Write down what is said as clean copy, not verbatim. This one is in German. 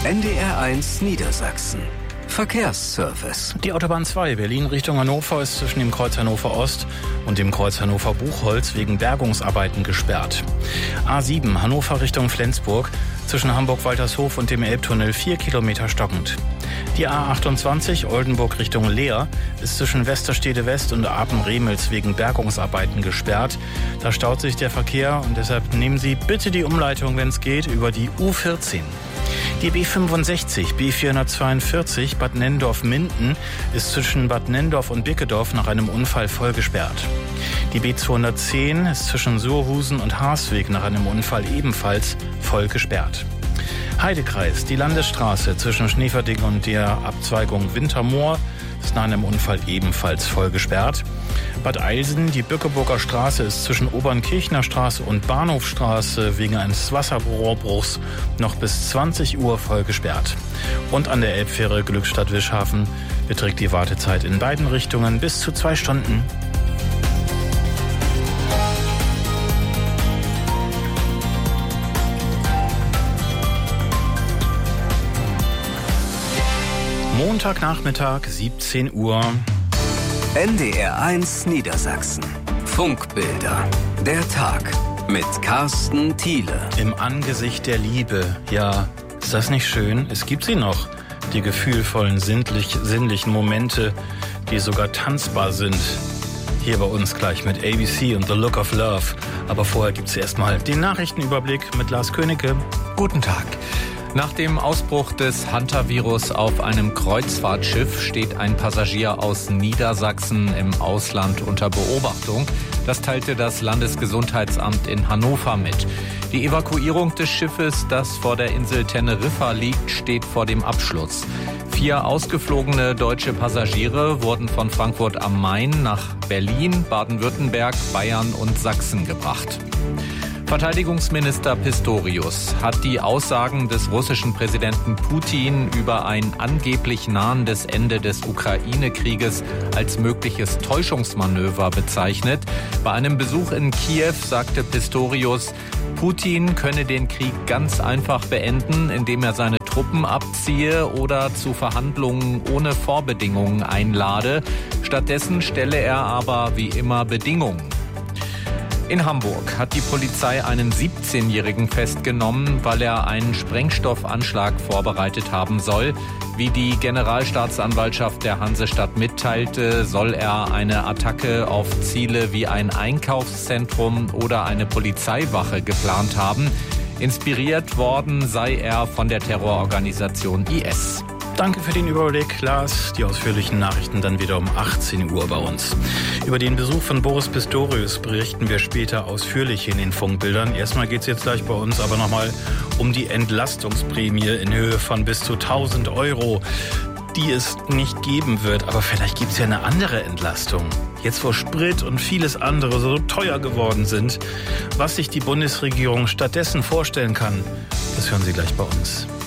NDR1 Niedersachsen. Verkehrsservice. Die Autobahn 2 Berlin Richtung Hannover ist zwischen dem Kreuz Hannover Ost und dem Kreuz Hannover Buchholz wegen Bergungsarbeiten gesperrt. A7 Hannover Richtung Flensburg zwischen Hamburg-Waltershof und dem Elbtunnel 4 Kilometer stockend. Die A28 Oldenburg Richtung Leer ist zwischen Westerstede West und Apen-Remels wegen Bergungsarbeiten gesperrt. Da staut sich der Verkehr und deshalb nehmen Sie bitte die Umleitung, wenn es geht, über die U14. Die B65, B442 Bad Nenndorf-Minden ist zwischen Bad Nenndorf und Bickedorf nach einem Unfall voll gesperrt. Die B210 ist zwischen Surhusen und Harsweg nach einem Unfall ebenfalls voll gesperrt. Heidekreis, die Landesstraße zwischen Schneeverding und der Abzweigung Wintermoor ist nach einem Unfall ebenfalls voll gesperrt. Bad Eilsen, die Bückeburger Straße ist zwischen Obernkirchner Straße und Bahnhofstraße wegen eines Wasserrohrbruchs noch bis 20 Uhr voll gesperrt. Und an der Elbfähre Glückstadt-Wischhafen beträgt die Wartezeit in beiden Richtungen bis zu 2 Stunden. Montagnachmittag, 17 Uhr. NDR1 Niedersachsen. Funkbilder. Der Tag mit Carsten Thiele. Im Angesicht der Liebe. Ja, ist das nicht schön? Es gibt sie noch. Die gefühlvollen, sinnlichen Momente, die sogar tanzbar sind. Hier bei uns gleich mit ABC und The Look of Love. Aber vorher gibt's erstmal den Nachrichtenüberblick mit Lars Königke. Guten Tag. Nach dem Ausbruch des Hantavirus auf einem Kreuzfahrtschiff steht ein Passagier aus Niedersachsen im Ausland unter Beobachtung. Das teilte das Landesgesundheitsamt in Hannover mit. Die Evakuierung des Schiffes, das vor der Insel Teneriffa liegt, steht vor dem Abschluss. 4 ausgeflogene deutsche Passagiere wurden von Frankfurt am Main nach Berlin, Baden-Württemberg, Bayern und Sachsen gebracht. Verteidigungsminister Pistorius hat die Aussagen des russischen Präsidenten Putin über ein angeblich nahendes Ende des Ukraine-Krieges als mögliches Täuschungsmanöver bezeichnet. Bei einem Besuch in Kiew sagte Pistorius, Putin könne den Krieg ganz einfach beenden, indem er seine Truppen abziehe oder zu Verhandlungen ohne Vorbedingungen einlade. Stattdessen stelle er aber wie immer Bedingungen. In Hamburg hat die Polizei einen 17-Jährigen festgenommen, weil er einen Sprengstoffanschlag vorbereitet haben soll. Wie die Generalstaatsanwaltschaft der Hansestadt mitteilte, soll er eine Attacke auf Ziele wie ein Einkaufszentrum oder eine Polizeiwache geplant haben. Inspiriert worden sei er von der Terrororganisation IS. Danke für den Überblick, Lars. Die ausführlichen Nachrichten dann wieder um 18 Uhr bei uns. Über den Besuch von Boris Pistorius berichten wir später ausführlich in den Funkbildern. Erstmal geht es jetzt gleich bei uns aber nochmal um die Entlastungsprämie in Höhe von bis zu 1.000 €, die es nicht geben wird. Aber vielleicht gibt es ja eine andere Entlastung. Jetzt wo Sprit und vieles andere so teuer geworden sind, was sich die Bundesregierung stattdessen vorstellen kann, das hören Sie gleich bei uns.